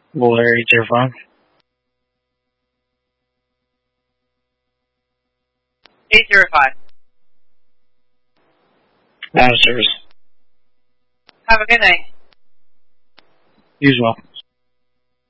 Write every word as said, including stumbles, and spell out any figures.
Larry, it's your phone. eight zero five. Out of service. Have a good night. You as well.